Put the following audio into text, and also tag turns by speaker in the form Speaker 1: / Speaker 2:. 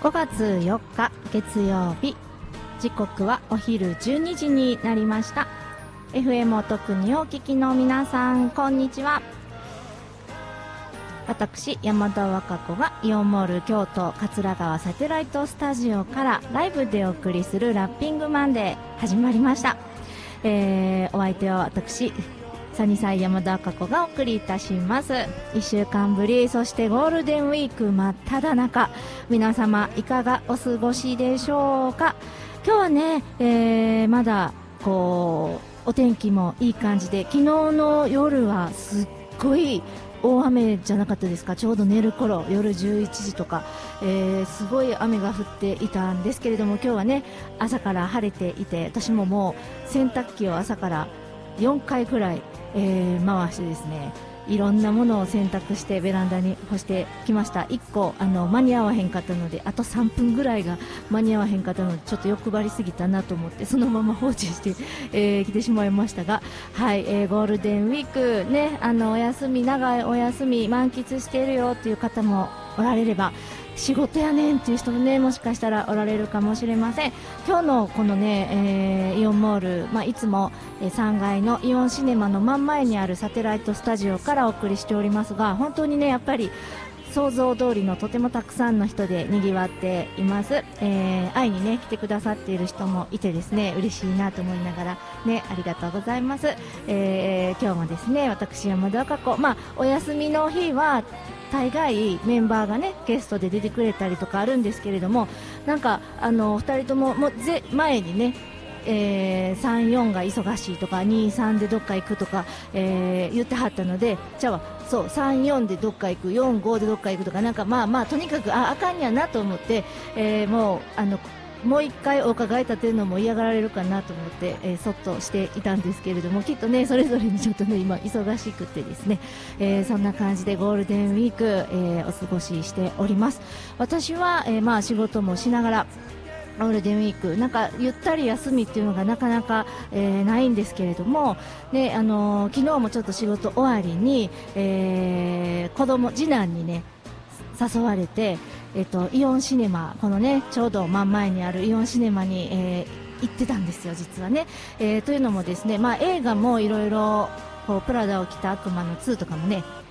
Speaker 1: 5月4日月曜日、時刻はお昼12時になりました。 FM お得にお聞きの皆さん、こんにちは。私山田和歌子がイオンモール京都桂川サテライトスタジオからライブでお送りするラッピングマンデー始まりました。お相手は私サニサイ山田和歌子がお送りいたします。1週間ぶり、そしてゴールデンウィーク真っ只中、皆様いかがお過ごしでしょうか。今日はね、まだこうお天気もいい感じで、昨日の夜はすっごい大雨じゃなかったですか。ちょうど寝る頃、夜11時とか、すごい雨が降っていたんですけれども、今日はね朝から晴れていて、私ももう洗濯機を朝から4回くらい、回してですね、いろんなものを洗濯してベランダに干してきました。1個間に合わへんかったので、あと3分ぐらいが間に合わへんかったので、ちょっと欲張りすぎたなと思ってそのまま放置して、来てしまいましたが、はい、ゴールデンウィークね、お休み、長いお休み満喫しているよっていう方もおられれば、仕事やねんっていう人もね、もしかしたらおられるかもしれません。今日のこのね、イオンモール、いつも、3階のイオンシネマの真ん前にあるサテライトスタジオからお送りしておりますが、本当にねやっぱり想像通りのとてもたくさんの人で賑わっています。会いにね来てくださっている人もいてですね、嬉しいなと思いながらね、ありがとうございます。今日もですね、私山田和歌子、お休みの日は大概メンバーがねゲストで出てくれたりとかあるんですけれども、なんか2人とも前にね、3,4 が忙しいとか2,3でどっか行くとか、言ってはったので、じゃあそう 3,4 でどっか行く、4,5 でどっか行くとか、なんかとにかくあかんやなと思って、もう一回お伺い立てるのも嫌がられるかなと思って、そっとしていたんですけれども、きっとねそれぞれにちょっとね今忙しくてですね、そんな感じでゴールデンウィーク、お過ごししております。私は、仕事もしながらゴールデンウィーク、なんかゆったり休みっていうのがなかなか、ないんですけれども、ね、昨日もちょっと仕事終わりに、次男にね誘われて、イオンシネマ、このねちょうど真ん前にあるイオンシネマに、行ってたんですよ実はね。というのもですね、映画もいろいろプラダを着た悪魔の2とかもね